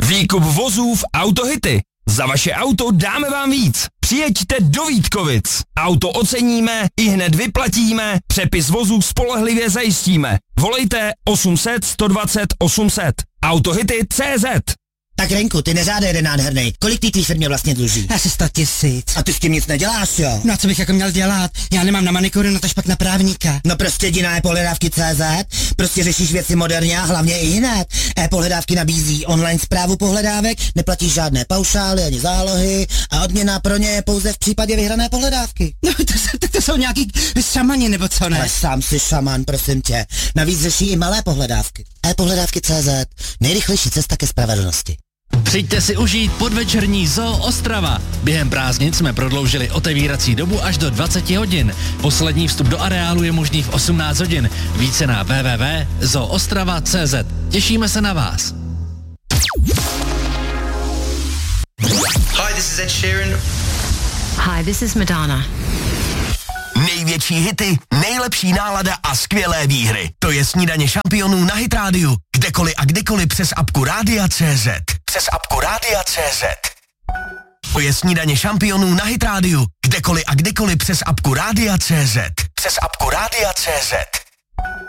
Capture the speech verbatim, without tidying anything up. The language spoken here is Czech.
Výkup vozů v Autohity. Za vaše auto dáme vám víc. Přijeďte do Vítkovic. Auto oceníme, i hned vyplatíme, přepis vozů spolehlivě zajistíme. Volejte osm set, sto dvacet, osm set. Autohity tečka cé zet. Tak Renku, ty neřádej jeden nádhernej. Kolik ty tvý firmě vlastně dluží? Asi sto tisíc. A ty s tím nic neděláš, jo? No a co bych jako měl dělat? Já nemám na manikuru, no tož pak na právníka. No prostě jdi na e-pohledávky tečka cé zet, prostě řešíš věci moderně a hlavně i hned. E-pohledávky nabízí online správu pohledávek, neplatíš žádné paušály ani zálohy a odměna pro ně je pouze v případě vyhrané pohledávky. No to, to, to jsou nějaký šamani nebo co ne? Ale sám si šaman, prosím tě. Navíc řeší i malé pohledávky. e-pohledávky tečka cé zet, nejrychlejší cesta ke spravedlnosti. Přijďte si užít podvečerní Zoo Ostrava. Během prázdnin jsme prodloužili otevírací dobu až do dvacet hodin. Poslední vstup do areálu je možný v osmnáct hodin. Více na w w w tečka zoo ostrava tečka cé zet. Těšíme se na vás. Hi, this is Ed Sheeran. Hi, this is Madonna. Největší hity, nejlepší nálada a skvělé výhry. To je Snídaně šampionů na Hit Rádiu. Kdekoliv a kdekoliv přes apku Rádia tečka cé zet. Přes apku Rádia tečka cé zet. To je Snídaně šampionů na Hit Rádiu. Kdekoliv a kdekoliv přes apku Rádia tečka cé zet. Přes apku Rádia tečka cé zet.